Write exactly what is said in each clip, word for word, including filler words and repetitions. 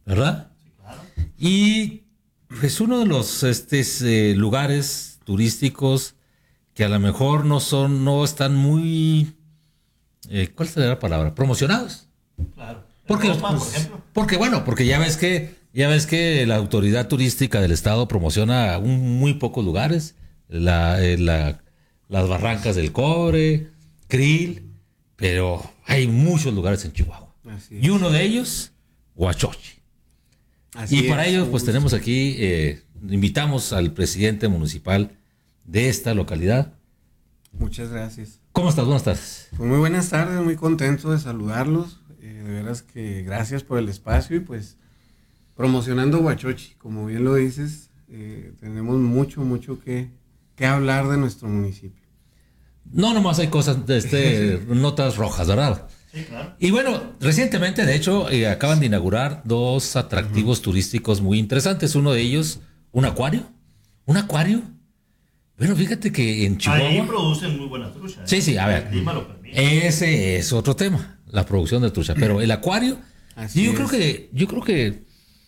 ¿verdad? Sí, claro. Y pues uno de los este, eh, lugares turísticos que a lo mejor no son, no están muy, eh, ¿cuál sería la palabra? Promocionados. Claro. Porque, Europa, pues, por ejemplo. porque bueno, porque ya ves que, ya ves que la autoridad turística del estado promociona un, muy pocos lugares, la, eh, la- las barrancas del Cobre, Krill, pero hay muchos lugares en Chihuahua. Así Y es. uno de ellos, Huachochi. Así Y para es, ello, un pues gusto. tenemos aquí, eh, invitamos al presidente municipal de esta localidad. Muchas gracias. ¿Cómo estás? Buenas tardes. Pues muy buenas tardes, muy contento de saludarlos. Eh, de veras que gracias por el espacio y pues promocionando Huachochi, como bien lo dices, eh, tenemos mucho, mucho que, que hablar de nuestro municipio. No nomás hay cosas, de este, notas rojas, ¿verdad? Sí, claro. Y bueno, recientemente, de hecho, eh, acaban de inaugurar dos atractivos uh-huh. turísticos muy interesantes. Uno de ellos, un acuario. ¿Un acuario? Bueno, fíjate que en Chihuahua... Ahí producen muy buenas truchas. ¿eh? Sí, sí, a ver. El clima lo permite. Ese es otro tema, la producción de trucha. Pero el acuario, Así yo es. creo que, yo creo que,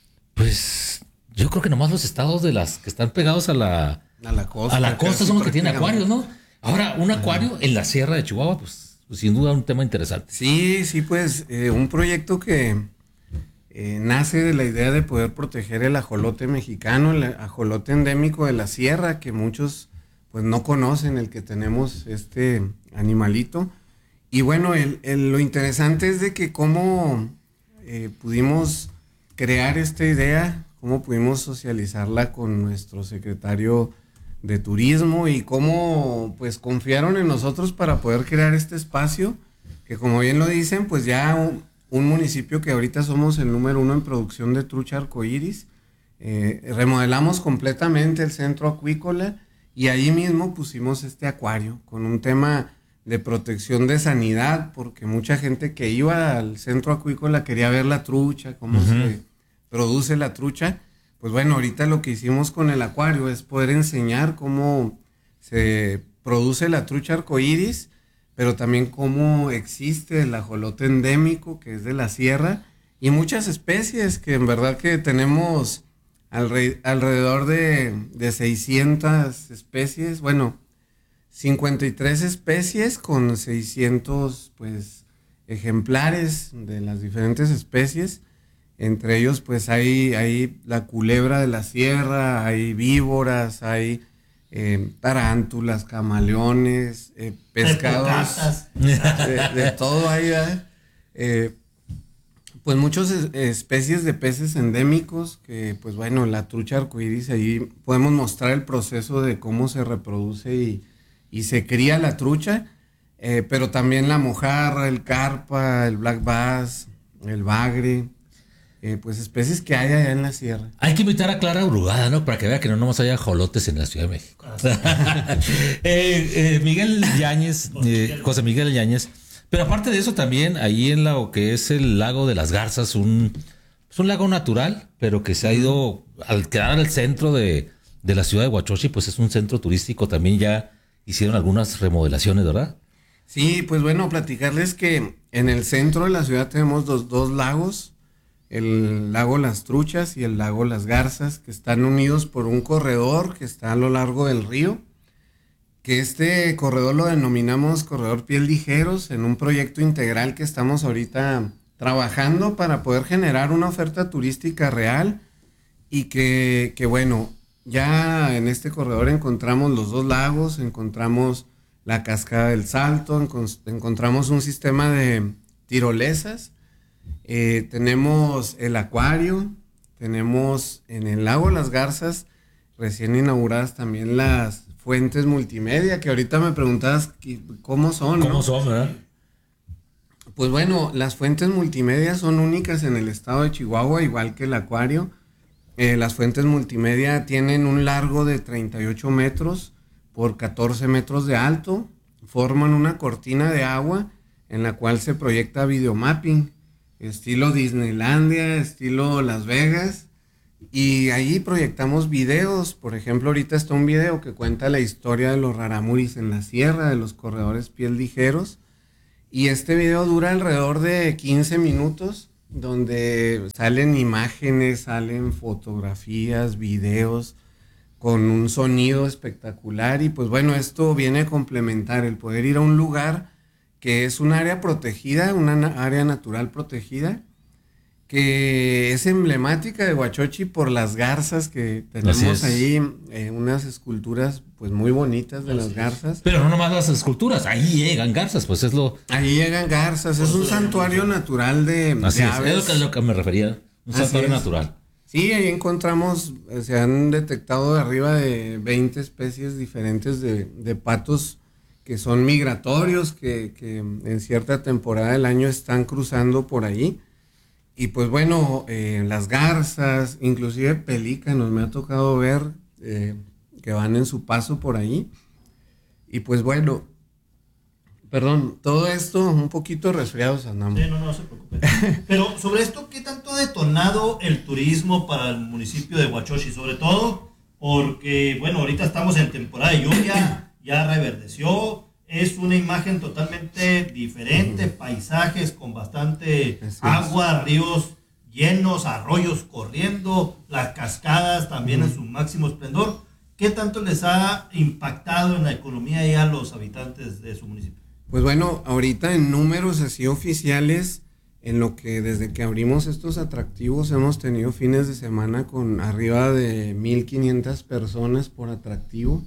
pues, yo creo que nomás los estados de las que están pegados a la, A la costa. a la costa casi son los que tienen acuarios, prácticamente. ¿no? Ahora, un acuario en la sierra de Chihuahua, pues, pues, sin duda un tema interesante. Sí, sí, pues eh, un proyecto que eh, nace de la idea de poder proteger el ajolote mexicano, el ajolote endémico de la sierra, que muchos pues no conocen, el que tenemos este animalito. Y bueno, el, el, lo interesante es de que cómo eh, pudimos crear esta idea, cómo pudimos socializarla con nuestro secretario de turismo y cómo pues confiaron en nosotros para poder crear este espacio, que como bien lo dicen, pues ya un, un municipio que ahorita somos el número uno en producción de trucha arcoíris, eh, remodelamos completamente el centro acuícola y ahí mismo pusimos este acuario con un tema de protección de sanidad, porque mucha gente que iba al centro acuícola quería ver la trucha, cómo uh-huh. se produce la trucha. Pues bueno, ahorita lo que hicimos con el acuario es poder enseñar cómo se produce la trucha arcoíris, pero también cómo existe el ajolote endémico, que es de la sierra, y muchas especies que en verdad que tenemos alre- alrededor de, de seiscientas especies, bueno, cincuenta y tres especies con seiscientos pues ejemplares de las diferentes especies. Entre ellos, pues hay, hay la culebra de la sierra, hay víboras, hay eh, tarántulas, camaleones, eh, pescados, de, de todo hay, eh, pues muchas especies de peces endémicos que, pues bueno, la trucha arcoíris, ahí podemos mostrar el proceso de cómo se reproduce y, y se cría la trucha, eh, pero también la mojarra, el carpa, el black bass, el bagre. Eh, pues especies que hay allá en la sierra. Hay que invitar a Clara Brugada, ¿no? Para que vea que no nomás haya ajolotes en la Ciudad de México. eh, eh, Miguel Yáñez, eh, José Miguel Yáñez. Pero aparte de eso también, ahí en lo que es el lago de las Garzas, un, es un lago natural, pero que se ha ido, al quedar al centro de, de la ciudad de Huachochi, pues es un centro turístico, también ya hicieron algunas remodelaciones, ¿verdad? Sí, pues bueno, platicarles que en el centro de la ciudad tenemos dos, dos lagos, el lago Las Truchas y el lago Las Garzas, que están unidos por un corredor que está a lo largo del río, que este corredor lo denominamos Corredor Pies Ligeros, en un proyecto integral que estamos ahorita trabajando para poder generar una oferta turística real y que, que bueno, ya en este corredor encontramos los dos lagos, encontramos la Cascada del Salto, encon- encontramos un sistema de tirolesas. Eh, tenemos el acuario, tenemos en el lago Las Garzas recién inauguradas también las fuentes multimedia, que ahorita me preguntabas cómo son, ¿no? ¿Cómo son, verdad? Pues bueno, las fuentes multimedia son únicas en el estado de Chihuahua, igual que el acuario. Eh, las fuentes multimedia tienen un largo de treinta y ocho metros por catorce metros de alto, forman una cortina de agua en la cual se proyecta videomapping, estilo Disneylandia, estilo Las Vegas, y ahí proyectamos videos. Por ejemplo, ahorita está un video que cuenta la historia de los raramuris en la sierra, de los corredores pies ligeros, y este video dura alrededor de quince minutos, donde salen imágenes, salen fotografías, videos, con un sonido espectacular y pues bueno, esto viene a complementar el poder ir a un lugar que es un área protegida, una na- área natural protegida, que es emblemática de Huachochi por las garzas que tenemos ahí, eh, unas esculturas pues muy bonitas de las garzas. Pero no nomás las esculturas, ahí llegan garzas, pues es lo... Ahí llegan garzas, es un santuario natural de, de Así es, aves. es lo que, lo que me refería, un Así santuario es. natural. Sí, ahí encontramos, eh, se han detectado arriba de veinte especies diferentes de, de patos que son migratorios, que, que en cierta temporada del año están cruzando por ahí. Y pues bueno, eh, las garzas, inclusive pelícanos, me ha tocado ver eh, que van en su paso por ahí. Y pues bueno, perdón, todo esto un poquito resfriados andamos. Sí, no, no se preocupe. Pero sobre esto, ¿qué tanto ha detonado el turismo para el municipio de Huachochi? Sobre todo porque, bueno, ahorita estamos en temporada de lluvia, ya reverdeció, es una imagen totalmente diferente, paisajes con bastante Así es. agua, ríos llenos, arroyos corriendo, las cascadas también en su máximo esplendor. ¿Qué tanto les ha impactado en la economía y a los habitantes de su municipio? Pues bueno, ahorita en números así oficiales, en lo que desde que abrimos estos atractivos hemos tenido fines de semana con arriba de mil quinientas personas por atractivo.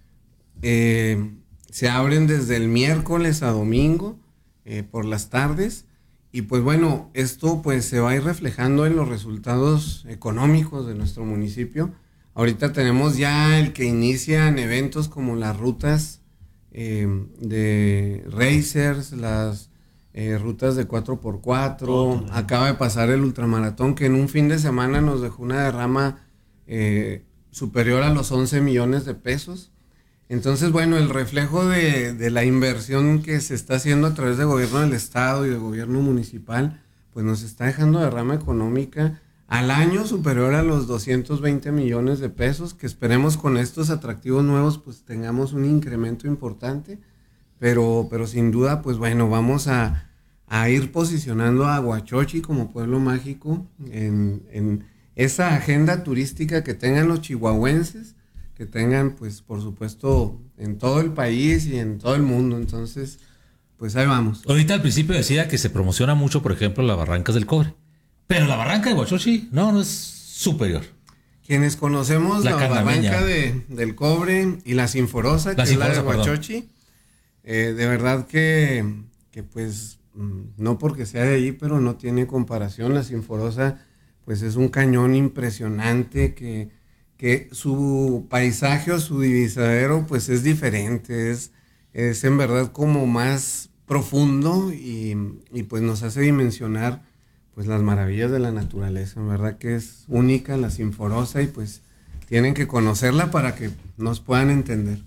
Eh, se abren desde el miércoles a domingo eh, por las tardes y pues bueno, esto pues se va a ir reflejando en los resultados económicos de nuestro municipio. Ahorita tenemos ya el que inician eventos como las rutas eh, de racers, las eh, rutas de cuatro por cuatro, acaba de pasar el ultramaratón que en un fin de semana nos dejó una derrama eh, superior a los once millones de pesos. Entonces, bueno, el reflejo de, de la inversión que se está haciendo a través del gobierno del estado y del gobierno municipal, pues nos está dejando derrama económica al año superior a los doscientos veinte millones de pesos, que esperemos con estos atractivos nuevos pues tengamos un incremento importante, pero, pero sin duda pues bueno, vamos a, a ir posicionando a Huachochi como pueblo mágico en, en esa agenda turística que tengan los chihuahuenses, que tengan pues por supuesto en todo el país y en todo el mundo. Entonces pues ahí vamos. Ahorita al principio decía que se promociona mucho, por ejemplo, las Barrancas del Cobre. Pero la barranca de Huachochi, no, no es superior. Quienes conocemos La la, Carnameña. barranca de, del Cobre y la Sinforosa, que La es la de Sinforosa, perdón. Huachochi, eh, de verdad que, que pues mm, no porque sea de allí, pero no tiene comparación. La Sinforosa pues es un cañón impresionante que, que su paisaje o su divisadero pues es diferente, es, es en verdad como más profundo y, y pues nos hace dimensionar pues las maravillas de la naturaleza. En verdad que es única la Sinforosa y pues tienen que conocerla para que nos puedan entender.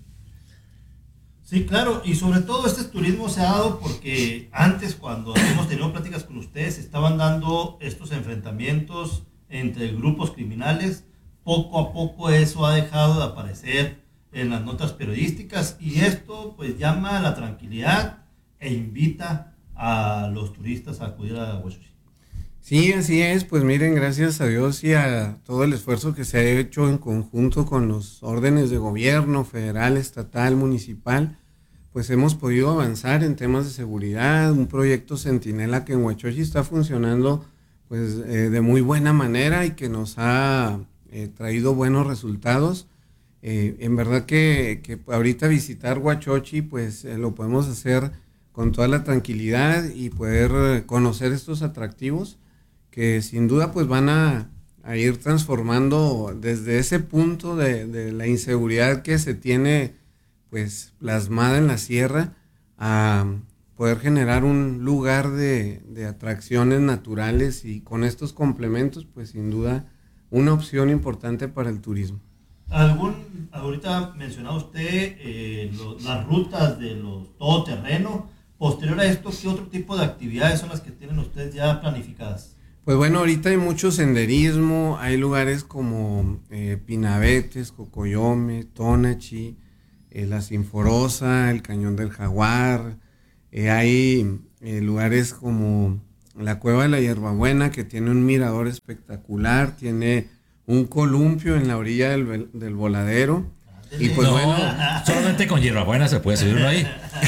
Sí, claro, y sobre todo este turismo se ha dado porque antes cuando hemos tenido pláticas con ustedes estaban dando estos enfrentamientos entre grupos criminales. Poco a poco eso ha dejado de aparecer en las notas periodísticas y esto pues llama a la tranquilidad e invita a los turistas a acudir a Huachochi. Sí, así es, pues miren, gracias a Dios y a todo el esfuerzo que se ha hecho en conjunto con los órdenes de gobierno, federal, estatal, municipal, pues hemos podido avanzar en temas de seguridad, un proyecto Centinela que en Huachochi está funcionando pues eh, de muy buena manera y que nos ha eh, traído buenos resultados. Eh, en verdad que, que ahorita visitar Huachochi pues eh, lo podemos hacer con toda la tranquilidad y poder conocer estos atractivos que sin duda pues van a, a ir transformando desde ese punto de, de la inseguridad que se tiene pues plasmada en la sierra a poder generar un lugar de, de atracciones naturales y con estos complementos pues sin duda una opción importante para el turismo. Algún, ahorita mencionaba usted eh, lo, las rutas de los todoterreno. Posterior a esto, ¿qué otro tipo de actividades son las que tienen ustedes ya planificadas? Pues bueno, ahorita hay mucho senderismo, hay lugares como eh, Pinabetes, Cocoyome, Tonachi, eh, la Sinforosa, el Cañón del Jaguar, eh, hay eh, lugares como la Cueva de la Hierbabuena, que tiene un mirador espectacular, tiene un columpio en la orilla del, del voladero. Y pues no, bueno, solamente con hierbabuena se puede subir uno ahí.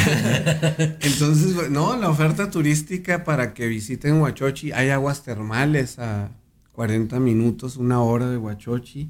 Entonces, no, la oferta turística para que visiten Huachochi, hay aguas termales a cuarenta minutos, una hora de Huachochi.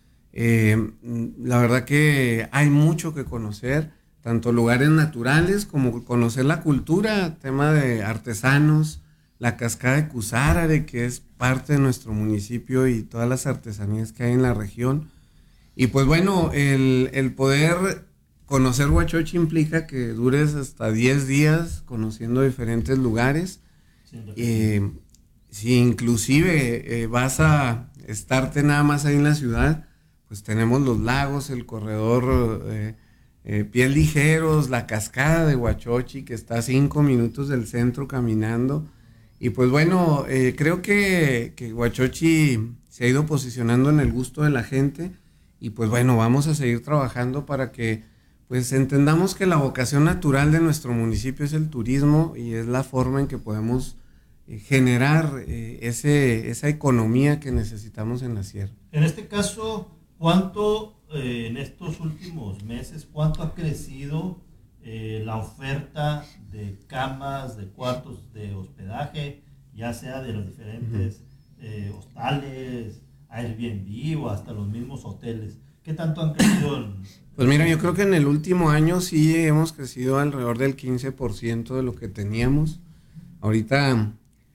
Eh, la verdad que hay mucho que conocer, tanto lugares naturales como conocer la cultura, tema de artesanos, la cascada de Cusárare, que es parte de nuestro municipio, y todas las artesanías que hay en la región. Y pues bueno, el, el poder conocer Huachochi implica que dures hasta diez días conociendo diferentes lugares. Sí, eh, si inclusive eh, vas a estarte nada más ahí en la ciudad, pues tenemos los lagos, el corredor eh, eh, Pies Ligeros, la cascada de Huachochi, que está a cinco minutos del centro caminando. Y pues bueno, eh, creo que, que Huachochi se ha ido posicionando en el gusto de la gente. Y pues bueno, vamos a seguir trabajando para que pues entendamos que la vocación natural de nuestro municipio es el turismo, y es la forma en que podemos eh, generar eh, ese, esa economía que necesitamos en la sierra. En este caso, ¿cuánto eh, en estos últimos meses, cuánto ha crecido eh, la oferta de camas, de cuartos de hospedaje, ya sea de los diferentes uh-huh. eh, hostales, Airbnb o hasta los mismos hoteles? ¿Qué tanto han crecido? En... Pues mira, yo creo que en el último año sí hemos crecido alrededor del quince por ciento de lo que teníamos. Ahorita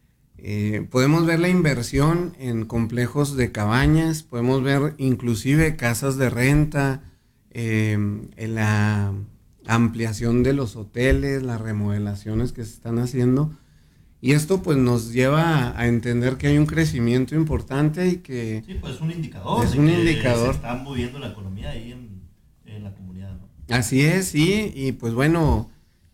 eh, podemos ver la inversión en complejos de cabañas, podemos ver inclusive casas de renta, eh, en la ampliación de los hoteles, las remodelaciones que se están haciendo. Y esto pues nos lleva a entender que hay un crecimiento importante y que... Sí, pues es un indicador. Es un indicador. Se está moviendo la economía ahí en, en la comunidad, ¿no? Así es, sí, y pues bueno,